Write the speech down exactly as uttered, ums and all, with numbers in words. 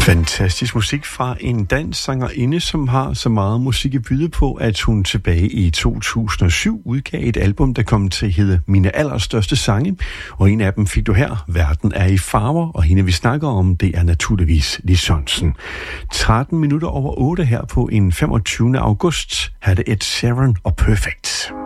Fantastisk musik fra en dansk sangerinde, som har så meget musik at byde på, at hun tilbage i to tusind og syv udgav et album, der kom til at hedde Mine Allerstørste Sange. Og en af dem fik du her, Verden er i farver, og hende vi snakker om, det er naturligvis Lis Sørensen. tretten minutter over otte her på en femogtyvende august, her er det Ed Sheeran og Perfect.